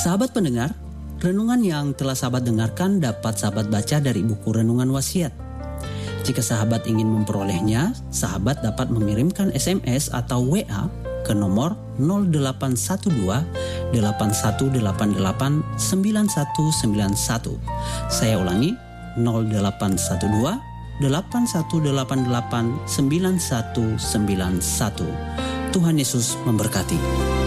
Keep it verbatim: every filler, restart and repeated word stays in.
Sahabat pendengar, renungan yang telah sahabat dengarkan dapat sahabat baca dari buku Renungan Wasiat. Jika sahabat ingin memperolehnya, sahabat dapat mengirimkan S M S atau W A ke nomor nol delapan satu dua delapan satu delapan delapan sembilan satu sembilan satu. Saya ulangi, nol delapan satu dua delapan satu delapan delapan sembilan satu sembilan satu. Tuhan Yesus memberkati.